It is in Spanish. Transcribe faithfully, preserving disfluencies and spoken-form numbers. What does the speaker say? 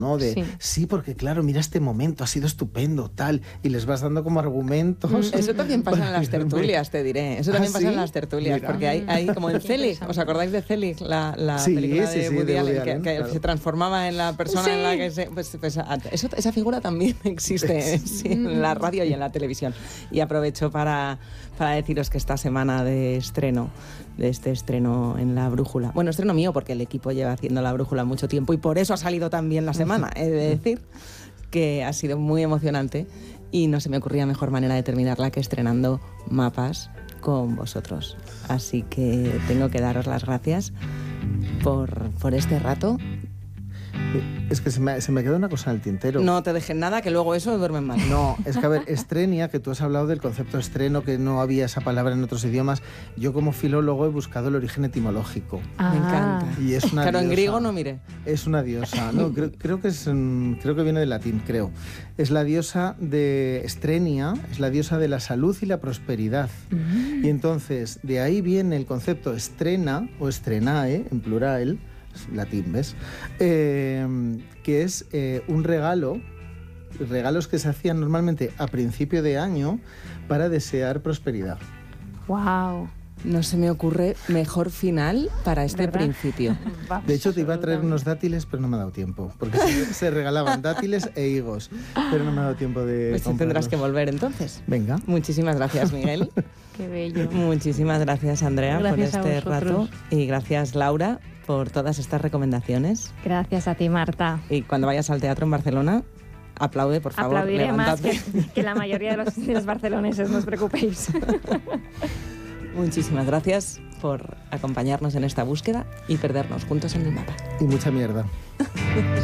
¿no? De Sí. sí, porque claro, mira este momento, ha sido estupendo, tal, y les vas dando como argumentos. Eso también pasa en las tertulias, te diré. Eso también ¿Ah, pasa sí? en las tertulias, Mira. porque hay, hay como en Qué Zelig, interesante. ¿os acordáis de Zelig? La, la Sí, película sí, de sí, Woody de Woody Allen, que, Allen, que claro. se transformaba en la persona en la Sí. que se... Pues, pues, a- eso, esa figura también existe sí, en la radio y en la televisión. Y aprovecho para, para deciros que esta semana de estreno, de este estreno en La Brújula, bueno, estreno mío porque el equipo lleva haciendo La Brújula mucho tiempo y por eso ha salido tan bien la semana, he de decir, que ha sido muy emocionante y no se me ocurría mejor manera de terminarla que estrenando Mapas con vosotros. Así que tengo que daros las gracias por, por este rato. Es que se me, se me queda una cosa en el tintero. No te dejen nada, que luego eso duermen mal. No, es que a ver, estrenia, que tú has hablado del concepto estreno, que no había esa palabra en otros idiomas. Yo como filólogo he buscado el origen etimológico. Ah. Me encanta. Y es una Claro, en diosa. griego no miré. Es una diosa. No, creo, creo que es, mm, creo que viene del latín, creo. Es la diosa de Estrenia, es la diosa de la salud y la prosperidad. Mm. Y entonces, de ahí viene el concepto estrena o estrenae, en plural, es latín, ¿ves? Eh, que es eh, un regalo, regalos que se hacían normalmente a principio de año para desear prosperidad. Wow. No se me ocurre mejor final para este ¿Verdad? principio. De hecho, te iba a traer unos dátiles, pero no me ha dado tiempo. Porque se, se regalaban dátiles e higos, pero no me ha dado tiempo de Pues tendrás que comprarlos. volver entonces. Venga. Muchísimas gracias, Miguel. Qué bello. Muchísimas gracias, Andrea, Gracias a por este rato. vosotros. Y gracias, Laura, por todas estas recomendaciones. Gracias a ti, Marta. Y cuando vayas al teatro en Barcelona, aplaude, por favor. Aplaudiré más levántate. que, que la mayoría de los, de los barceloneses, no os preocupéis. Muchísimas gracias por acompañarnos en esta búsqueda y perdernos juntos en el mapa. Y mucha mierda.